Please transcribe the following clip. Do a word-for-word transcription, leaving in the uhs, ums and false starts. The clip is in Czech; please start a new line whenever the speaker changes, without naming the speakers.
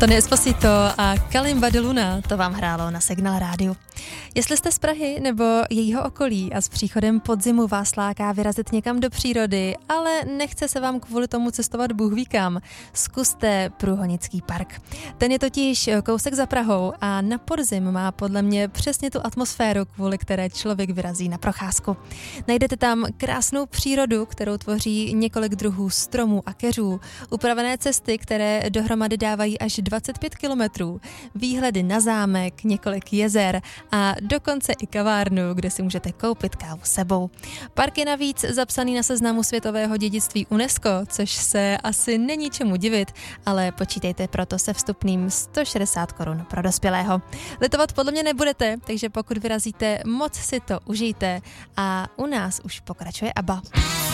Tony Esposito a Kalimba de Luna, to vám hrálo na Signál rádiu. Jestli jste z Prahy nebo jejího okolí a s příchodem podzimu vás láká vyrazit někam do přírody, ale nechce se vám kvůli tomu cestovat bůh ví kam, zkuste Průhonický park. Ten je totiž kousek za Prahou a na podzim má podle mě přesně tu atmosféru, kvůli které člověk vyrazí na procházku. Najdete tam krásnou přírodu, kterou tvoří několik druhů stromů a keřů, upravené cesty, které dohromady dávají až dvacet pět kilometrů, výhledy na zámek, několik jezer a dokonce i kavárnu, kde si můžete koupit kávu sebou. Park je navíc zapsaný na seznamu světového dědictví UNESCO, což se asi není čemu divit, ale počítejte proto se vstupným sto šedesát korun pro dospělého. Litovat podle mě nebudete, takže pokud vyrazíte, moc si to užijte a u nás už pokračuje ABBA.